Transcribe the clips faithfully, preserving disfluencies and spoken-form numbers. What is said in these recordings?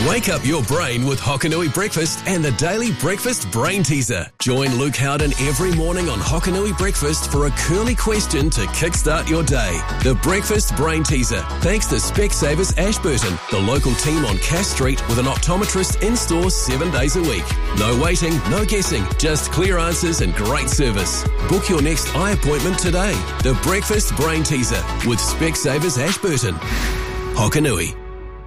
Wake up your brain with Hokanui Breakfast and the Daily Breakfast Brain Teaser. Join Luke Howden every morning on Hokanui Breakfast for a curly question to kickstart your day. The Breakfast Brain Teaser, thanks to Specsavers Ashburton, the local team on Cass Street with an optometrist in-store seven days a week. No waiting, no guessing, just clear answers and great service. Book your next eye appointment today. The Breakfast Brain Teaser with Specsavers Ashburton. Hokanui.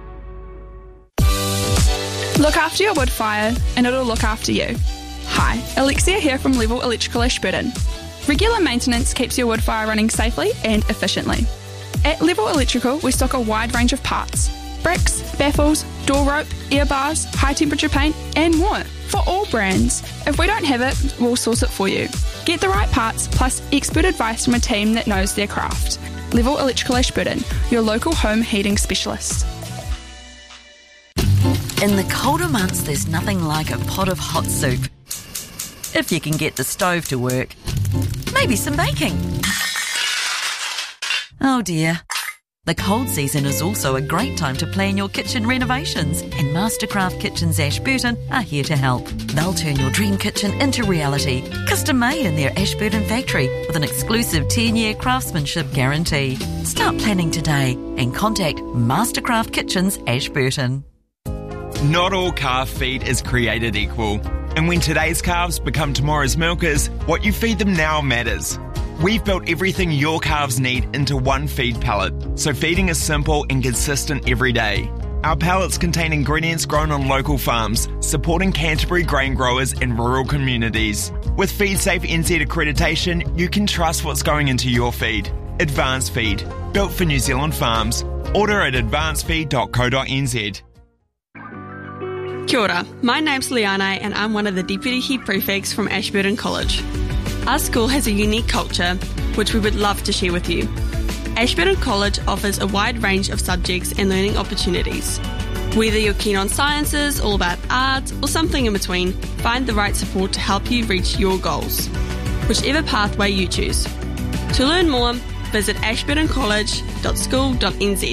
Look after your wood fire and it'll look after you. Hi, Alexia here from Level Electrical Ashburton. Regular maintenance keeps your wood fire running safely and efficiently. At Level Electrical, we stock a wide range of parts. Bricks, baffles, door rope, air bars, high temperature paint and more for all brands. If we don't have it, we'll source it for you. Get the right parts plus expert advice from a team that knows their craft. Level Electrical Ashburton, your local home heating specialist. In the colder months, there's nothing like a pot of hot soup. If you can get the stove to work. Maybe some baking. Oh dear. The cold season is also a great time to plan your kitchen renovations, and Mastercraft Kitchens Ashburton are here to help. They'll turn your dream kitchen into reality, custom made in their Ashburton factory with an exclusive ten-year craftsmanship guarantee. Start planning today and contact Mastercraft Kitchens Ashburton. Not all calf feed is created equal. And when today's calves become tomorrow's milkers, what you feed them now matters. We've built everything your calves need into one feed pallet, so feeding is simple and consistent every day. Our pallets contain ingredients grown on local farms, supporting Canterbury grain growers in rural communities. With FeedSafe N Z accreditation, you can trust what's going into your feed. Advanced Feed, built for New Zealand farms. Order at advanced feed dot co dot n z. Kia ora, my name's Liana and I'm one of the Deputy Head Prefects from Ashburton College. Our school has a unique culture which we would love to share with you. Ashburton College offers a wide range of subjects and learning opportunities. Whether you're keen on sciences, all about art or something in between, find the right support to help you reach your goals, whichever pathway you choose. To learn more, visit ashburton college dot school dot n z.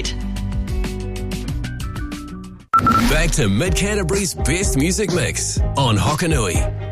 Back to Mid Canterbury's best music mix on Hokanui.